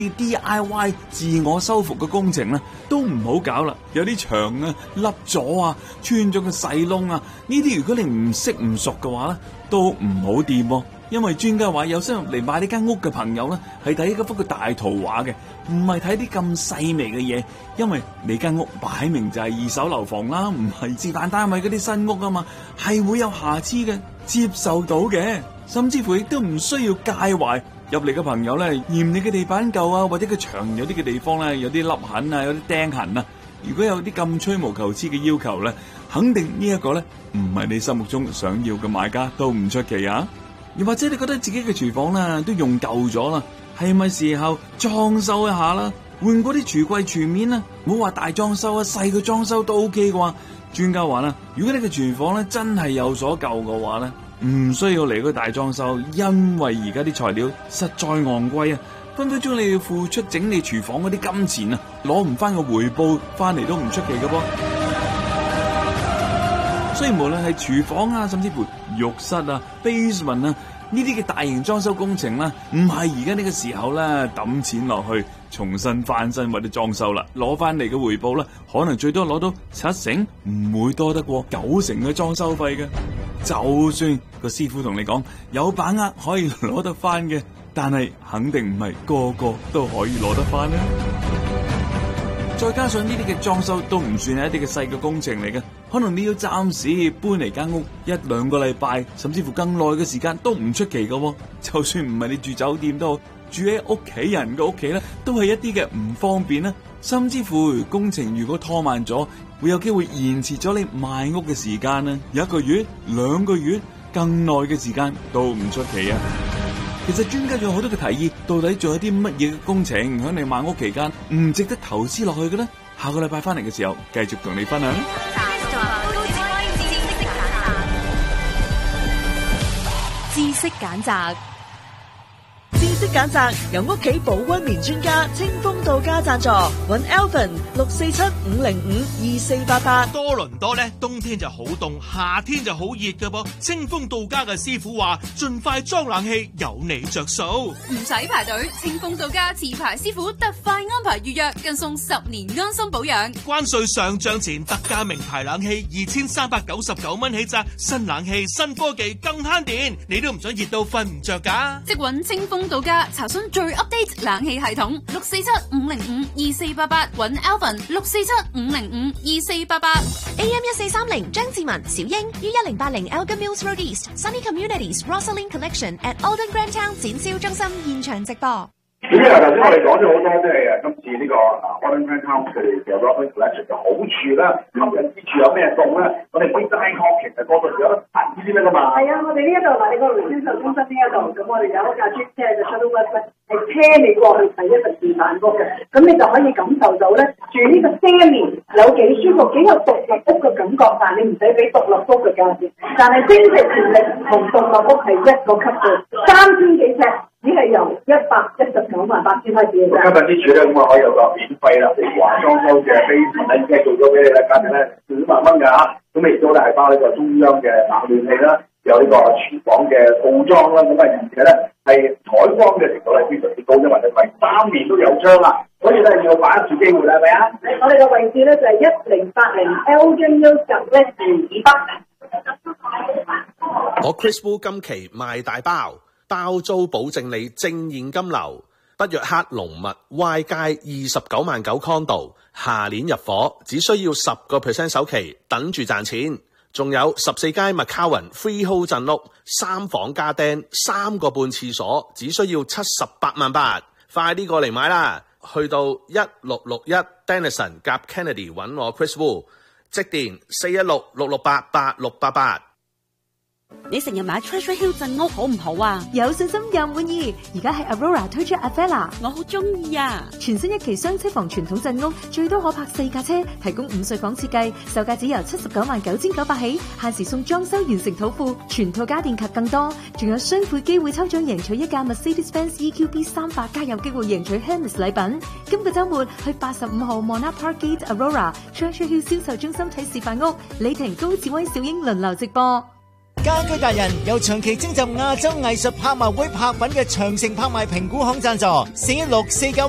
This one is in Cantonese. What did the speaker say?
DIY 自我修復嘅工程咧，都唔好搞啦。有啲牆啊凹咗啊，穿咗個細窿啊，呢啲如果你唔識唔熟嘅話咧，都唔好掂喎。因為專家話有新入嚟買呢間屋嘅朋友咧，係睇嗰幅嘅大圖畫嘅，唔係睇啲咁細微嘅嘢。因為你間屋擺明就係二手樓房啦，唔係示範單位嗰啲新屋啊嘛，係會有瑕疵嘅，接受到嘅，甚至乎亦都唔需要介懷。入嚟嘅朋友咧，嫌你嘅地板舊啊，或者個牆有啲嘅地方咧有啲凹痕啊，有啲釘痕啊，如果有啲咁吹毛求疵嘅要求咧，肯定呢一個咧唔係你心目中想要嘅買家都唔出奇啊。又或者你覺得自己嘅廚房啦都用舊咗啦，係咪時候裝修一下啦？換過啲櫥櫃櫥面啦，唔好話大裝修啊，細個裝修都 OK 嘅話，專家話啦，如果你嘅廚房咧真係有所舊嘅話咧，唔需要嚟個大裝修，因為而家啲材料實在昂貴啊，分分鐘你要付出整理廚房嗰啲金錢啊，攞唔翻個回報翻嚟都唔出奇嘅噃。所以無論係廚房啊，甚至乎浴室啊、basement 啊呢啲嘅大型裝修工程啦，唔係而家呢個時候啦，抌錢落去重新翻新或者裝修啦，攞翻嚟嘅回報啦，可能最多攞到7成，唔會多得過9成嘅裝修費嘅。就算個師傅同你講有把握可以攞得翻嘅，但係肯定唔係個個都可以攞得翻啦。再加上呢啲嘅裝修都唔算係一啲嘅細嘅工程嚟嘅，可能你要暫時搬嚟間屋1-2個禮拜，甚至乎更耐嘅時間都唔出奇嘅。就算唔係你住酒店都好，住喺屋企人嘅屋企咧，都係一啲嘅唔方便啦。甚至乎工程如果拖慢咗，會有機會延遲咗你賣屋嘅時間啦，1個月、2個月、更耐嘅時間都唔出奇啊！其實專家仲有好多嘅提議，到底仲有啲乜嘢嘅工程喺你賣屋期間唔值得投資落去嘅呢？下個禮拜翻嚟嘅時候，繼續同你分享。 知識揀擇。 知識揀擇由屋企保溫棉專家清風到家贊助，揾 Alvin 647-505-2488。 多倫多咧，冬天就好凍，夏天就好熱㗎噃。清風到家嘅師傅話，盡快裝冷氣，有你着數， 唔使排隊。清風到家持牌師傅特快安排預約，更送10年安心保養。 關稅上漲前特價名牌冷氣2399蚊起咋，新冷氣新科技更慳電，你都唔想熱到瞓唔着㗎？ 即揾清風到家查詢最 update 冷氣系統647-505-2488，揾 Alvin 647-505-2488。 AM 1430張志文小英於1080 Elgin Mills Road East Sunny Communities Rosalind Collection at Alden Grand Town 展銷中心現場直播。 咁啊，頭先我哋講咗好多，即係今次呢個Alden Grand Town 佢哋嘅 Rosalind Collection 嘅好處啦，吸引之處有咩餸咧？我哋可以齋講，其實嗰度有得行知咩噶嘛？ 係啊，我哋呢一度嗱，你個回銷售中心呢一度，咁我哋有一架 Jeep 車嘅 shuttle bus 係車你過去第一個示範屋嘅，咁你就可以感受到咧住呢個些年有幾舒服，幾有獨立屋嘅感覺，但係你唔使俾獨立屋嘅價錢，但係升值潛力同獨立屋係一個級數，3000幾尺。只係由1198000開始嘅啫。 吸引之處咧，咁我可以有個免費啦，譬如話裝修嘅basement咧，即係做咗俾你啦，價值咧4萬蚊㗎嚇。咁亦都咧係包呢個中央嘅冷暖氣啦，有呢個廚房嘅套裝啦，咁啊而且咧係採光嘅程度係非常之高，因為咧係3面都有窗啦，所以咧要把握住機會啦，係咪啊？ 我哋嘅位置咧就係1080 Elgin Mills West 以北。 我 Chris Wu 今期賣大包。包租保證你正現金流，北約克龍物 Y 街29萬9 condo， 下年入伙，只需要10% 首期，等住賺錢。仲有14街 McCowan Freehold 鎮屋，3房加釘，3個半廁所，只需要78萬8，快啲過嚟買啦！去到1661 Denison 夾 Kennedy 揾我 Chris Wu， 即電416-668-8688。 你成日買 Treasure Hill 鎮屋好唔好啊？ 有信心又滿意，而家喺 Aurora 推出 Avella， 我好中意啊！ 全新一期雙車房傳統鎮屋，最多可泊4架車，提供5睡房設計，售價只由799900起，限時送裝修完成土庫，全套家電及更多，仲有雙倍機會抽獎贏取一架 Mercedes-Benz EQB 300，加有機會贏取 Hermes 禮品。今個週末去85號 Monarch Park Gate Aurora Treasure Hill 銷售中心睇示範屋，李婷、高志威、小英輪流直播。 家居達人由長期徵集亞洲藝術拍賣會拍品嘅長城拍賣評估行贊助，41649